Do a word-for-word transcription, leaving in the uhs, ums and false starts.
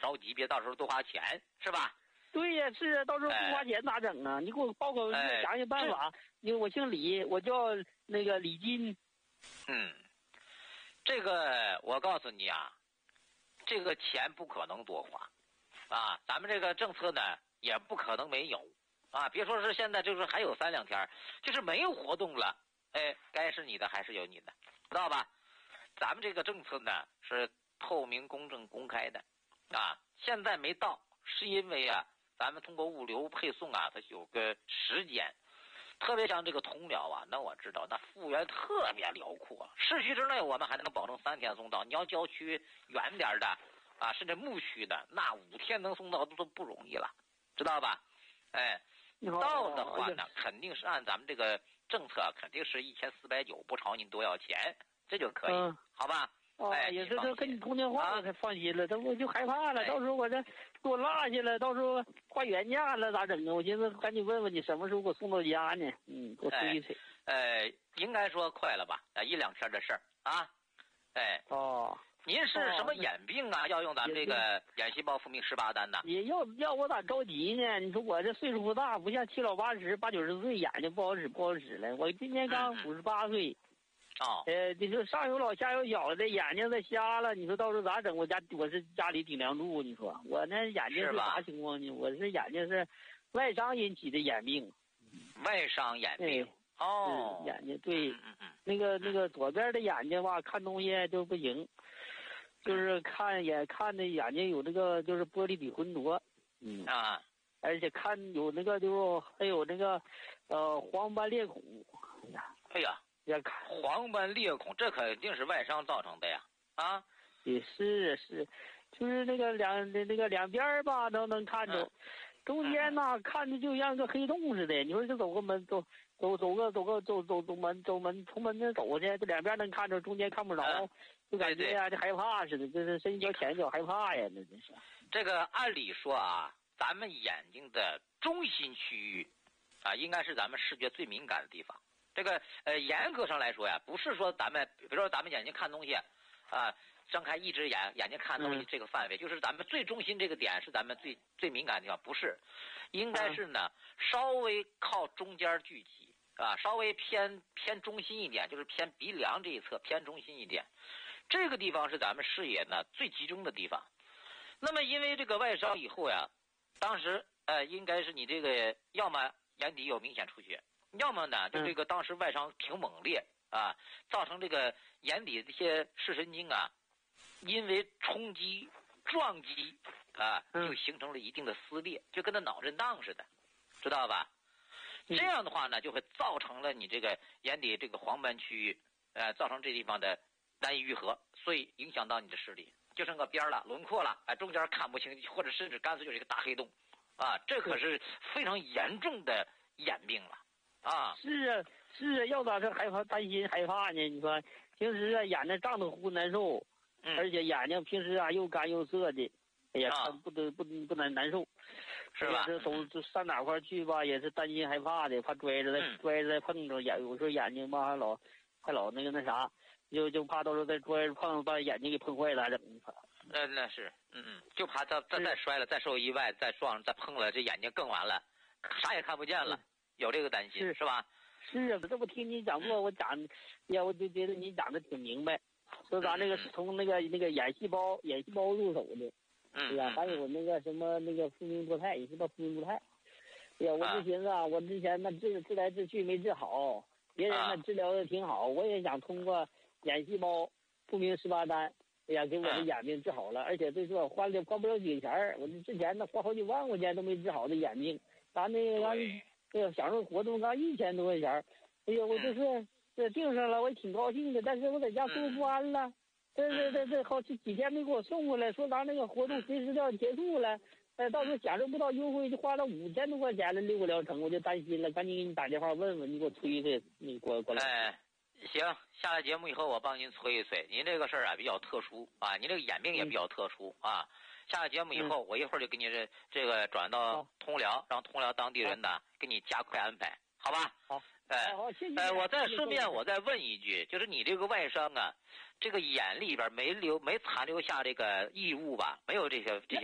着急，别到时候多花钱，是吧？ 对呀，是啊，到时候不花钱咋整啊？你给我报个想想办法。因为我姓李，我叫那个李金。 嗯，这个我告诉你啊，这个钱不可能多花啊，咱们这个政策呢也不可能没有啊。别说是现在就是还有三两天，就是没有活动了，哎，该是你的还是有你的，知道吧？咱们这个政策呢是透明、公正、公开的啊。现在没到，是因为啊，咱们通过物流配送啊，它有个时间。特别像这个通辽啊，那我知道那幅员特别辽阔，市区之内我们还能保证三天送到，你要郊区远点的啊，甚至牧区的，那五天能送到都不容易了，知道吧？哎，到的话呢，肯定是按咱们这个政策，肯定是一千四百九，不朝您多要钱，这就可以， 嗯、 好吧？ 哦， 哎， 也是，这跟你通电话我才放心了，这、啊、我就害怕了， 哎、 到时候我这给我落下了，到时候花原价了咋整啊？我寻思赶紧问问你什么时候给我送到家呢？嗯，给我催一催。 呃，应该说快了吧？啊，一两天的事儿啊。哎。 哦。 您是什么眼病啊？哦、要用咱们这个眼细胞复明十八单呢？ 也要要我咋着急呢？你说我这岁数不大，不像七老八十、八九十岁，眼睛不好使不好使了。我今年刚五十八岁。嗯哦， 呃，你说上有老下有小的，眼睛再瞎了，你说到时候咋整？我家我是家里顶梁柱，你说我那眼睛是啥情况呢？我是眼睛是外伤引起的眼病， 外伤眼病。哦， 眼睛对， 嗯嗯嗯， 那个那个左边的眼睛吧，看东西就不行，就是看眼看的眼睛有那个就是玻璃体混浊，嗯啊， 而且看有那个就还有那个呃黄斑裂孔，哎呀， 哎呀。黄斑裂孔，这肯定是外伤造成的呀！啊， 也是是，就是那个两那个两边吧都能看着， 嗯、 中间呢、嗯、看着就像个黑洞似的。你说这走个门走走走个走个走走走门走门从门那走去，这两边能看着，中间看不着， 嗯、 就感觉呀就害怕似的，这是伸脚前脚害怕呀，那真是。 这个按理说啊，咱们眼睛的中心区域啊，应该是咱们视觉最敏感的地方。这个呃，严格上来说呀，不是说咱们，比如说咱们眼睛看东西，啊，睁开一只眼，眼睛看东西这个范围，嗯、就是咱们最中心这个点是咱们最最敏感的地方，不是，应该是呢，稍微靠中间聚集啊，稍微偏偏中心一点，就是偏鼻梁这一侧偏中心一点，这个地方是咱们视野呢最集中的地方。那么因为这个外伤以后呀，当时呃，应该是你这个要么眼底有明显出血。要么呢，就这个当时外伤挺猛烈啊，造成这个眼底这些视神经啊，因为冲击撞击啊，就形成了一定的撕裂，就跟那脑震荡似的，知道吧？这样的话呢，就会造成了你这个眼底这个黄斑区域，呃，造成这地方的难以愈合，所以影响到你的视力，就剩个边了，轮廓了，哎，中间看不清，或者甚至干脆就是一个大黑洞，啊，这可是非常严重的眼病了。啊， 是啊，是啊，要咋是害怕、担心、害怕呢？你说平时啊，眼睛胀得乎难受， 嗯、 而且眼睛平时啊又干又涩的，哎呀， 啊、 不得不不难难受， 是吧？ 这走这上哪块去吧，也是担心害怕的，怕拽着再、嗯、拽着再碰着眼，有时候眼睛吧还老还老那个那啥，就就怕到时候再拽着碰把眼睛给碰坏了，咋整？ 那那是，嗯嗯，就怕再再再摔了，再受意外，再撞再碰了，这眼睛更完了，啥也看不见了。有这个担心是, 是吧？ 是啊，这不听你讲过，我讲呀，我就觉得你讲的挺明白。说咱这个是从那个那个眼细胞眼细胞入手的， 嗯， 对呀，还有那个什么那个复明多肽，也是叫复明多肽。对呀，我就寻思啊，我之前那治治来治去没治好，别人那治疗的挺好，我也想通过眼细胞复明十八单，哎呀，给我的眼病治好了，而且最说花了花不了几个钱，我这之前那花好几万块钱都没治好的眼病，咱那个咱。哎呀，享受活动刚一千多块钱，哎呀，我就是这订上了，我也挺高兴的。但是我在家坐不安了，这这这这好几几天没给我送过来，说咱那个活动随时就要结束了，哎，到时候享受不到优惠，就花了五千多块钱了六个疗程，我就担心了，赶紧给你打电话问问，你给我催催，你过过来。 哎，行，下了节目以后我帮您催一催。您这个事儿啊比较特殊啊，您这个眼病也比较特殊、嗯、啊。下了节目以后，嗯、我一会儿就给你这这个转到通辽，让通辽当地人呢给你加快安排，好吧？ 好， 哎， 好，谢谢。 哎，我再顺便我再问一句，就是你这个外伤啊，这个眼里边没留没残留下这个异物吧？没有这些这些。